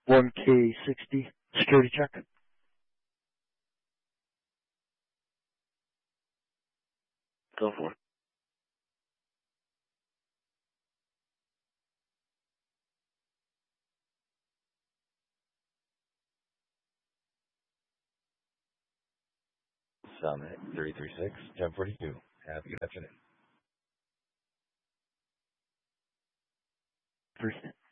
1K60 security check. Go for it. Summit 336, 1042. Have a good afternoon. 3.